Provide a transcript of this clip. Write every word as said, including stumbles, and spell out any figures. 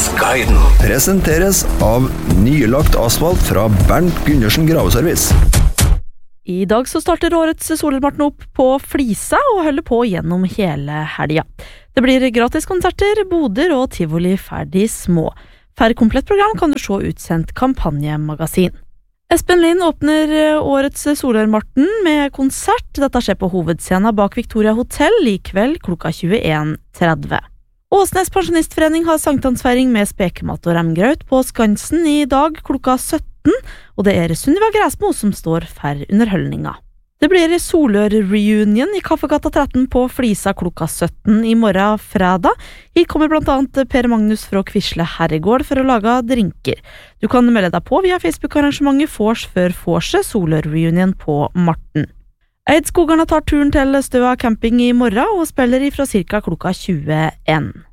Serviceguiden presenteres av nylagt asfalt fra Bernt Gundersen Graveservice. I dag så starter årets Solørmarten opp på Flisa og holder på gjennom hele helga. Det blir gratis konserter, boder og tivoli ferdig små. For komplett program kan du se utsendt kampanjemagasin. Espen Lind åpner årets Solørmarten med konsert. Dette skjer på hovedscenen bak Victoria Hotel i kveld klokka tjueen tretti. Åsnes Pensjonistforening har sankthansfeiring med spekemat og remgraut på Skansen i dag klokka sytten, og det er Sunniva Græsmo som står for underholdninga. Det blir Solør-reunion i Kaffegata tretten på Flisa klokka sytten i morgen fredag. Hit kommer blant annet Per Magnus fra Kvisle Herregård for å lage drinker. Du kan melde deg på via Facebook-arrangementet Fors for Forse Solør-reunion på Marten. Eidskogarna tar turen til Støa camping i morgen og spiller ifra cirka klokka tjueen.